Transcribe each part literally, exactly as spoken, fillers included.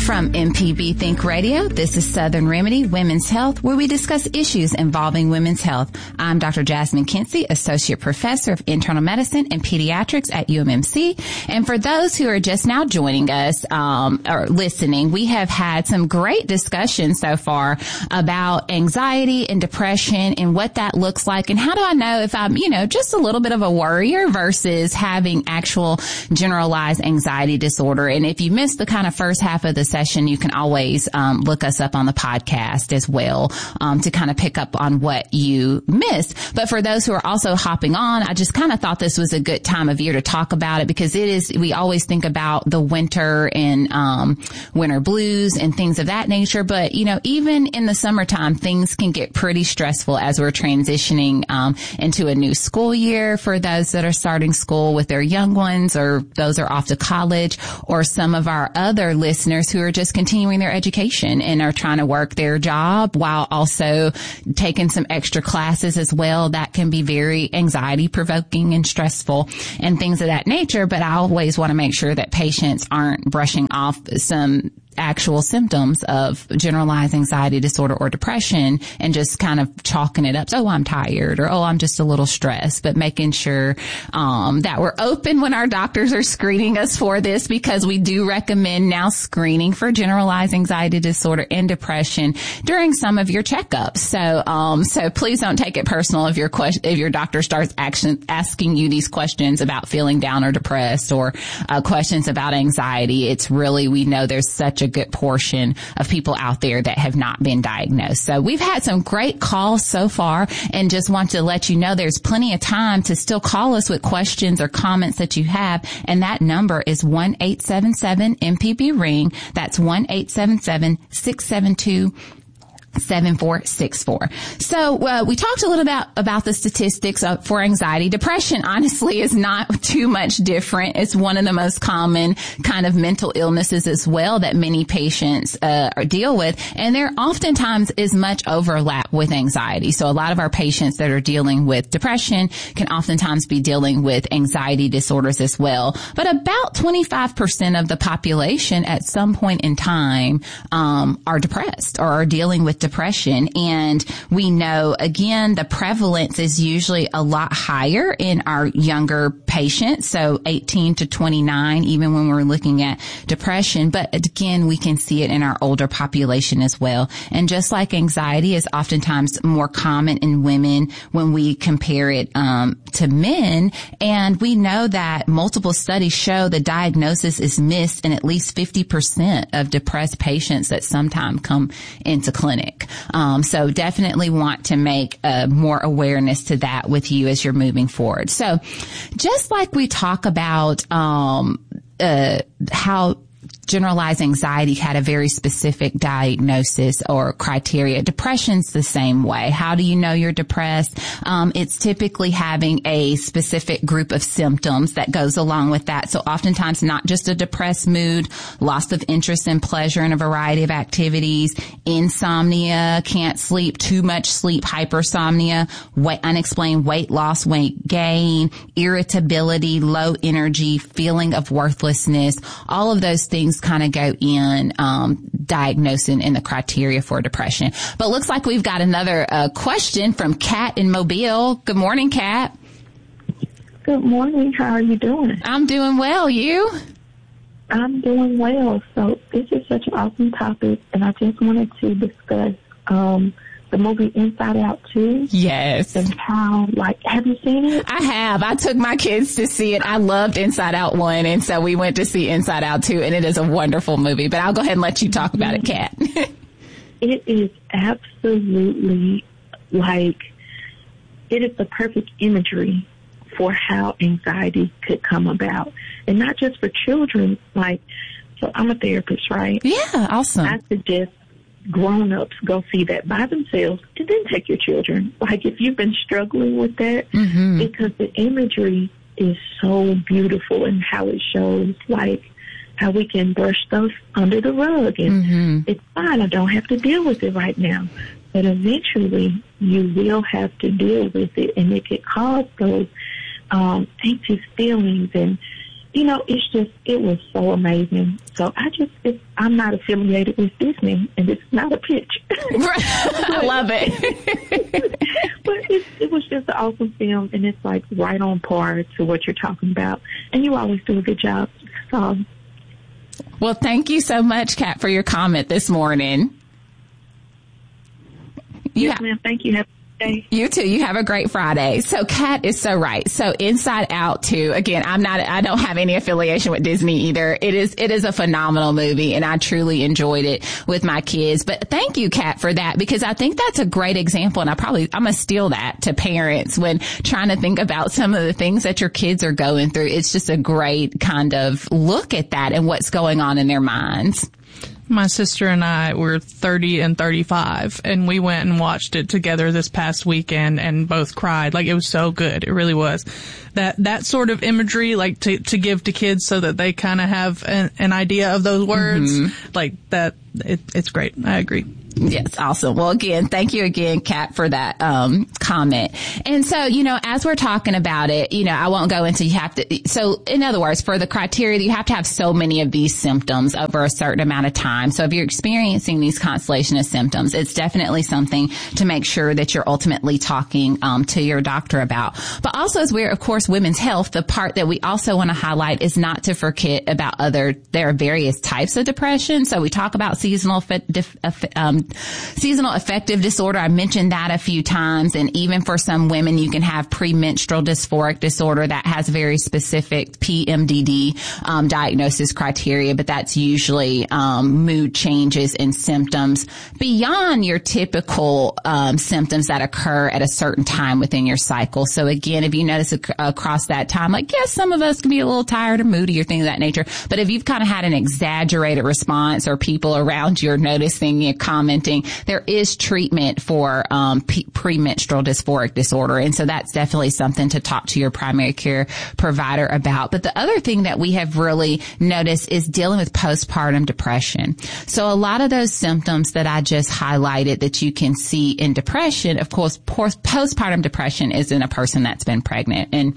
From M P B Think Radio, this is Southern Remedy Women's Health, where we discuss issues involving women's health. I'm Doctor Jasmine Kinsey, Associate Professor of Internal Medicine and Pediatrics at U M M C. And for those who are just now joining us um, or listening, we have had some great discussions so far about anxiety and depression and what that looks like, and how do I know if I'm, you know, just a little bit of a worrier versus having actual generalized anxiety disorder. And if you missed the kind of first half of the session, you can always um, look us up on the podcast as well um, to kind of pick up on what you missed. But for those who are also hopping on, I just kind of thought this was a good time of year to talk about it, because it is, we always think about the winter and um, winter blues and things of that nature. But, you know, even in the summertime, things can get pretty stressful as we're transitioning um, into a new school year for those that are starting school with their young ones, or those are off to college, or some of our other listeners who are just continuing their education and are trying to work their job while also taking some extra classes as well. That can be very anxiety provoking and stressful and things of that nature. But I always want to make sure that patients aren't brushing off some actual symptoms of generalized anxiety disorder or depression and just kind of chalking it up. Oh, I'm tired, or, oh, I'm just a little stressed, but making sure um, that we're open when our doctors are screening us for this, because we do recommend now screening for generalized anxiety disorder and depression during some of your checkups. So, um, so please don't take it personal if your question, if your doctor starts action, asking you these questions about feeling down or depressed, or uh, questions about anxiety. It's really, we know there's such a good portion of people out there that have not been diagnosed. So we've had some great calls so far, and just want to let you know there's plenty of time to still call us with questions or comments that you have. And that number is one eight seven seven M P B ring. That's one eight seven seven six seven two seven four six four. So uh, we talked a little about about the statistics of, for anxiety. Depression, honestly, is not too much different. It's one of the most common kind of mental illnesses as well that many patients uh, deal with, and there oftentimes is much overlap with anxiety. So a lot of our patients that are dealing with depression can oftentimes be dealing with anxiety disorders as well. But about twenty-five percent of the population at some point in time um, are depressed or are dealing with depression. And we know, again, the prevalence is usually a lot higher in our younger patients, so eighteen to twenty-nine, even when we're looking at depression. But again, we can see it in our older population as well. And just like anxiety is oftentimes more common in women when we compare it um, to men, and we know that multiple studies show the diagnosis is missed in at least fifty percent of depressed patients that sometimes come into clinic. Um, so definitely want to make uh, more awareness to that with you as you're moving forward. So just like we talk about um, uh, how generalized anxiety had a very specific diagnosis or criteria, depression's the same way. How do you know you're depressed? Um, it's typically having a specific group of symptoms that goes along with that. So oftentimes not just a depressed mood, loss of interest and pleasure in a variety of activities, insomnia, can't sleep, too much sleep, hypersomnia, weight, unexplained weight loss, weight gain, irritability, low energy, feeling of worthlessness. All of those things kind of go in um, diagnosing in the criteria for depression. But looks like we've got another uh, question from Kat in Mobile. Good morning, Kat. Good morning. How are you doing? I'm doing well. You? I'm doing well. So this is such an awesome topic, and I just wanted to discuss um, the movie Inside Out two. Yes. And how, like, have you seen it? I have. I took my kids to see it. I loved Inside Out one, and so we went to see Inside Out two, and it is a wonderful movie. But I'll go ahead and let you talk about it, Kat. It is absolutely, like, it is the perfect imagery for how anxiety could come about. And not just for children. Like, so I'm a therapist, right? Yeah, awesome. I suggest grown-ups go see that by themselves, and then take your children. Like, if you've been struggling with that, mm-hmm. because the imagery is so beautiful, and how it shows, like, how we can brush stuff under the rug, and mm-hmm. it's fine, I don't have to deal with it right now. But eventually, you will have to deal with it, and it could cause those um, anxious feelings, and you know, it's just, it was so amazing. So I just, it's, I'm not affiliated with Disney, and it's not a pitch. I love it. But it, it was just an awesome film, and it's like right on par to what you're talking about. And you always do a good job. So, well, thank you so much, Kat, for your comment this morning. You yes, ha- ma'am. Thank you. Have You too. You have a great Friday. So Kat is so right. So Inside Out two, again, I'm not, I don't have any affiliation with Disney either. It is, it is a phenomenal movie, and I truly enjoyed it with my kids. But thank you, Kat, for that, because I think that's a great example. And I probably, I'm going to steal that to parents when trying to think about some of the things that your kids are going through. It's just a great kind of look at that and what's going on in their minds. My sister and I were thirty and thirty-five, and we went and watched it together this past weekend and both cried. Like, it was so good. It really was. That, that sort of imagery, like, to, to give to kids so that they kind of have an, an idea of those words, mm-hmm. like that, it, it's great. I agree. Yes, awesome. Well, again, thank you again, Kat, for that um comment. And so, you know, as we're talking about it, you know, I won't go into, you have to, so in other words, for the criteria, you have to have so many of these symptoms over a certain amount of time. So if you're experiencing these constellation of symptoms, it's definitely something to make sure that you're ultimately talking um to your doctor about. But also, as we're, of course, women's health, the part that we also want to highlight is not to forget about other, there are various types of depression. So we talk about seasonal um seasonal affective disorder. I mentioned that a few times. And even for some women, you can have premenstrual dysphoric disorder that has very specific P M D D um, diagnosis criteria, but that's usually um, mood changes and symptoms beyond your typical um, symptoms that occur at a certain time within your cycle. So again, if you notice ac- across that time, like, yes, some of us can be a little tired or moody or things of that nature, but if you've kind of had an exaggerated response or people around you are noticing you comment, there is treatment for um, p- premenstrual dysphoric disorder. And so that's definitely something to talk to your primary care provider about. But the other thing that we have really noticed is dealing with postpartum depression. So a lot of those symptoms that I just highlighted that you can see in depression, of course, post- postpartum depression is in a person that's been pregnant. And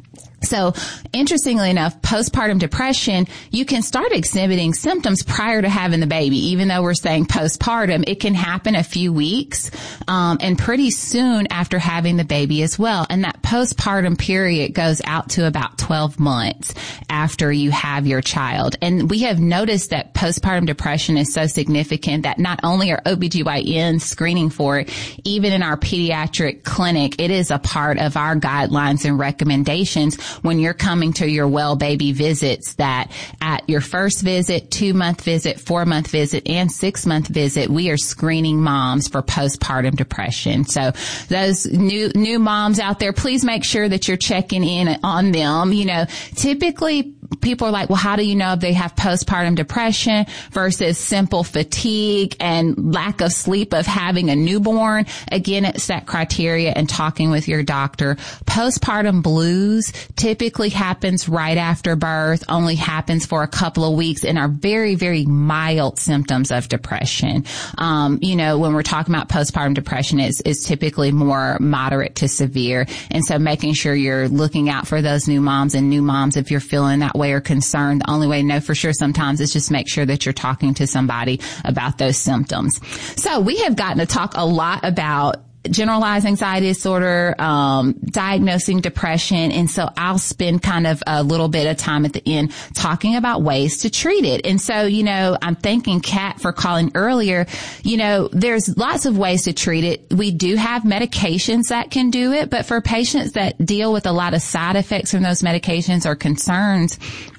so, interestingly enough, postpartum depression, you can start exhibiting symptoms prior to having the baby. Even though we're saying postpartum, it can happen a few weeks, um, and pretty soon after having the baby as well. And that postpartum period goes out to about twelve months after you have your child. And we have noticed that postpartum depression is so significant that not only are O B G Y Ns screening for it, even in our pediatric clinic, it is a part of our guidelines and recommendations when you're coming to your well baby visits, that at your first visit, two month visit, four month visit, and six month visit, we are screening moms for postpartum depression. So those new, new moms out there, please make sure that you're checking in on them. You know, typically people are like, well, how do you know if they have postpartum depression versus simple fatigue and lack of sleep of having a newborn? Again, it's that criteria and talking with your doctor. Postpartum blues typically happens right after birth, only happens for a couple of weeks, and are very, very mild symptoms of depression. Um, you know, when we're talking about postpartum depression, is is typically more moderate to severe. And so making sure you're looking out for those new moms and new moms if you're feeling that way or concerned. The only way to know for sure sometimes is just make sure that you're talking to somebody about those symptoms. So we have gotten to talk a lot about generalized anxiety disorder, um, diagnosing depression. And so I'll spend kind of a little bit of time at the end talking about ways to treat it. And so, you know, I'm thanking Kat for calling earlier. You know, there's lots of ways to treat it. We do have medications that can do it, but for patients that deal with a lot of side effects from those medications or concerns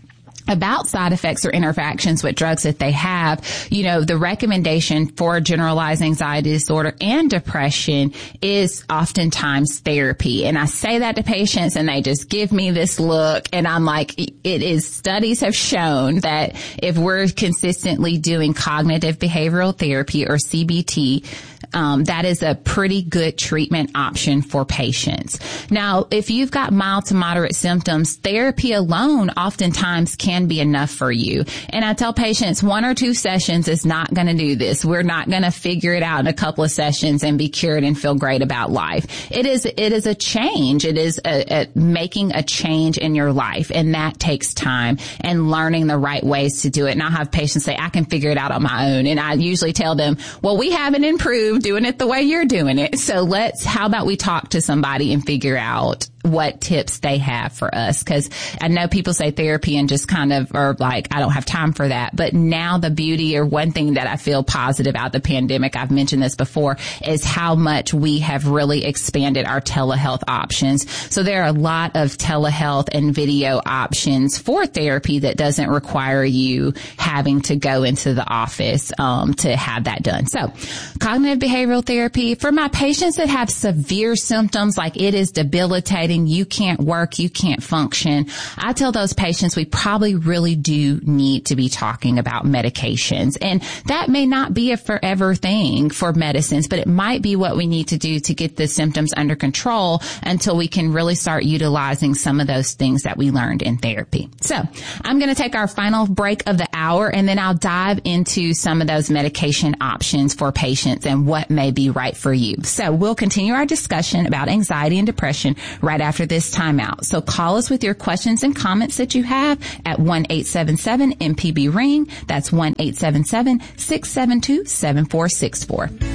about side effects or interactions with drugs that they have, you know, the recommendation for generalized anxiety disorder and depression is oftentimes therapy. And I say that to patients and they just give me this look, and I'm like, it is, studies have shown that if we're consistently doing cognitive behavioral therapy or C B T, Um, that is a pretty good treatment option for patients. Now, if you've got mild to moderate symptoms, therapy alone oftentimes can be enough for you. And I tell patients one or two sessions is not going to do this. We're not going to figure it out in a couple of sessions and be cured and feel great about life. It is, it is a change. It is a, a making a change in your life, and that takes time and learning the right ways to do it. And I'll have patients say, I can figure it out on my own. And I usually tell them, well, we haven't improved doing it the way you're doing it. So let's, how about we talk to somebody and figure out what tips they have for us? Because I know people say therapy and just kind of are like, I don't have time for that. But now the beauty, or one thing that I feel positive about the pandemic, I've mentioned this before, is how much we have really expanded our telehealth options. So there are a lot of telehealth and video options for therapy that doesn't require you having to go into the office um, to have that done. So cognitive behavioral therapy for my patients that have severe symptoms, like it is debilitating, you can't work, you can't function, I tell those patients we probably really do need to be talking about medications. And that may not be a forever thing for medicines, but it might be what we need to do to get the symptoms under control until we can really start utilizing some of those things that we learned in therapy. So I'm going to take our final break of the hour, and then I'll dive into some of those medication options for patients and what may be right for you. So we'll continue our discussion about anxiety and depression right after this timeout. So call us with your questions and comments that you have at one eight seven seven M P B ring. That's one eight seven seven, six seven two, seven four six four.